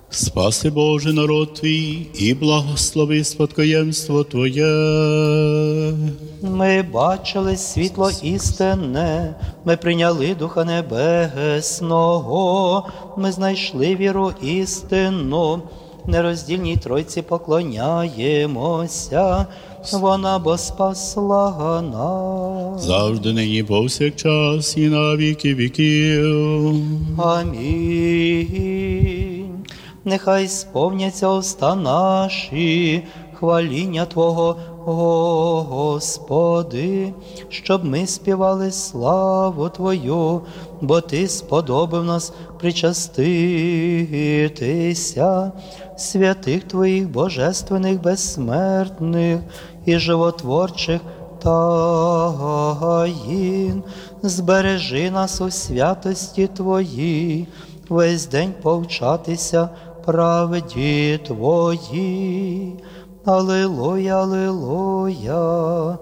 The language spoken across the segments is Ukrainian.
Спаси, Боже, народ Твій, і благослови спадкоємство Твоє. Ми бачили світло істинне, ми прийняли Духа Небесного, ми знайшли віру істинну, нероздільній Тройці поклоняємося, вона бо спасла нас. Завжди нині повсякчас і на віки віків. Амінь. Нехай сповняться уста наші, хваління Твого, Господи, щоб ми співали славу Твою, бо Ти сподобав нас причаститися святих Твоїх божественних, безсмертних і животворчих таїн. Збережи нас у святості Твоїй, весь день повчатися правді Твоїй. Алілуя, алілуя,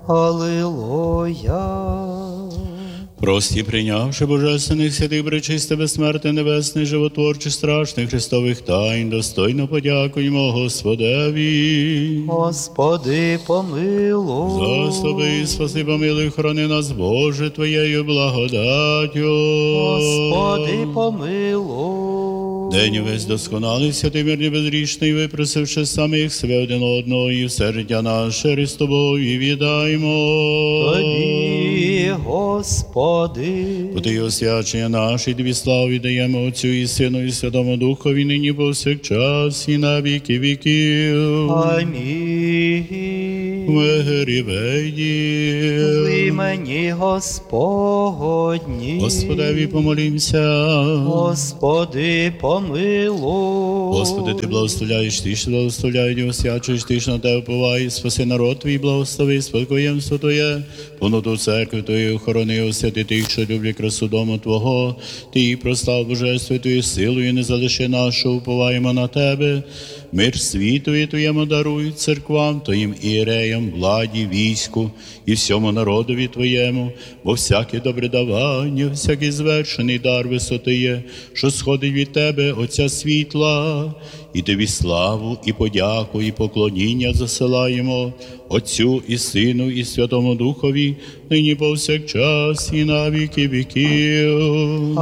алілуя. Прості, прийнявши божественних святих, пречисте, безсмертне, небесне, животворче, страшних Христових тайн, достойно подякуємо Господеві. Господи, помилуй. Заступи, спаси, помилуй, хорони нас, Боже, Твоєю благодаттю. Господи, помилуй. День увесь досконалий, святий, мирний, безгрішний, випросивши самих себе один одного, і все життя наше Христові віддаймо. Тобі, Господи. Бо Ти освячення наші, Тобі славу віддаємо Отцю і Сину, і Святому Духові, нині повсякчас, і на віки віків. Амінь. Мирі вейдів. В імені Господні. Господеві помолімся. Господи, помилуй. Господи, Ти благословляєш, Ти що благословляють, і освячуєш, Ти що на Тебе уповає, спаси народ Твій, благослови спадкоємство Твоє, повноту церкви Твоєї охорони, освяти тих, що люблять красу дому Твого, Ти і прослав божество Твоєю силою, не залиши нашу, уповаємо на Тебе. Мир світові Твоєму даруй, церквам Твоїм ієреям, владі, війську і всьому народові Твоєму, бо всяке добре давання, всякий звершений дар висоти є, що сходить від Тебе, Отця світла, і Тобі славу, і подяку, і поклоніння засилаємо Отцю і Сину, і Святому Духові, нині повсякчас, і на віки віків.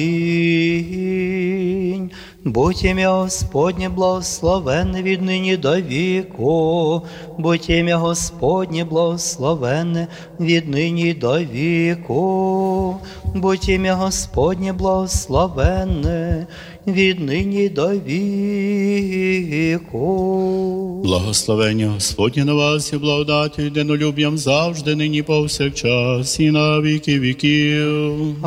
Амінь. Будь ім'я Господнє благословенне від нині до віку. Будь ім'я Господнє благословенне від нині до віку. Будь ім'я Господнє благословенне від нині до віку. Благословення Господнє на вас і благодаті, єдинолюб'ям завжди, нині повсякчас, і на віки віків.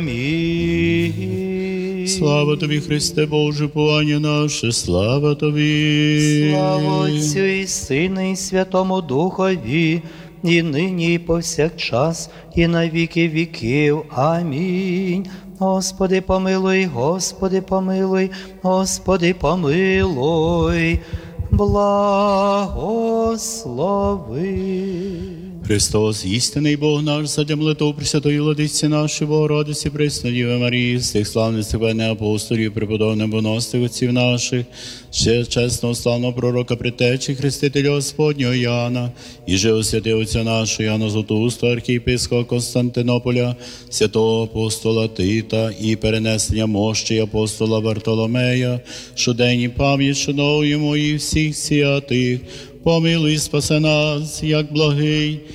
Амінь. Слава Тобі, Христе Боже, уповання наше, слава Тобі. Слава Отцю і Сину, і Святому Духові, і нині, і повсякчас, і на віки віків. Амінь. Господи, помилуй, Господи, помилуй, Господи, помилуй, благослови. Христос, істинний Бог наш, задля молитов Пресвятої Владиці нашої, Богородиці, Преснодіви Марії, з тих славних сивених апостолів, преподобних боносних отців наших, ще чесного славного пророка Предтечі, Хрестителя Господнього Яна, і же святого Отця нашого Яна Златоуста, архієпископа Константинополя, святого апостола Тита і перенесення мощі апостола Вартоломея, щоденні пам'ять шановуємо і всіх святих, помилуй, спаси нас, як благий